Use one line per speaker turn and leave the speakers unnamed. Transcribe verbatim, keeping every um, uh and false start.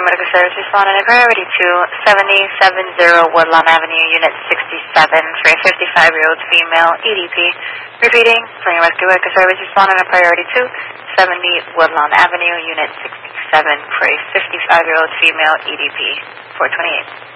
Medical Service responding to priority two, seventy seventy Woodlawn Avenue, Unit sixty-seven, for a fifty-five-year-old female E D P. Repeating, Spring Rescue Medical Service responding to priority two, seventy Woodlawn Avenue, Unit sixty-seven, for a fifty-five-year-old female E D P. four twenty-eight.